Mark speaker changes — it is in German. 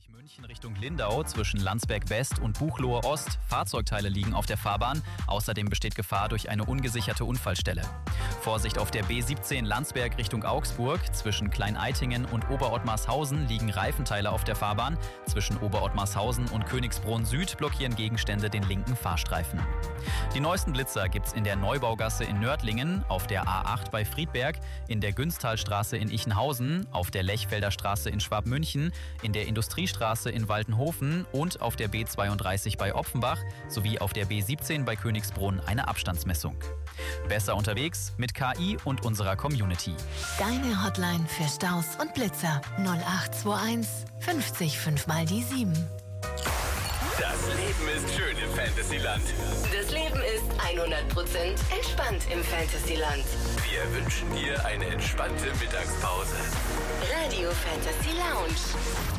Speaker 1: A60 München Richtung Lindau zwischen Landsberg West und Buchloe Ost. Fahrzeugteile liegen auf der Fahrbahn. Außerdem besteht Gefahr durch eine ungesicherte Unfallstelle. Vorsicht auf der B17 Landsberg Richtung Augsburg. Zwischen Klein-Eitingen und Oberottmarshausen liegen Reifenteile auf der Fahrbahn. Zwischen Oberottmarshausen und Königsbrunn Süd blockieren Gegenstände den linken Fahrstreifen. Die neuesten Blitzer gibt's in der Neubaugasse in Nördlingen, auf der A8 bei Friedberg, in der Günsthalstraße in Ichenhausen, auf der Lechfelder Straße in Schwabmünchen, in der Industriestraße in Waltenhofen und auf der B32 bei Opfenbach sowie auf der B17 bei Königsbrunn eine Abstandsmessung. Besser unterwegs mit KI und unserer Community.
Speaker 2: Deine Hotline für Staus und Blitzer 0821 50 5 mal die 7.
Speaker 3: Das Leben ist schön im Fantasyland.
Speaker 4: Das Leben ist 100% entspannt im Fantasyland.
Speaker 3: Wir wünschen dir eine entspannte Mittagspause.
Speaker 4: Radio Fantasy Lounge.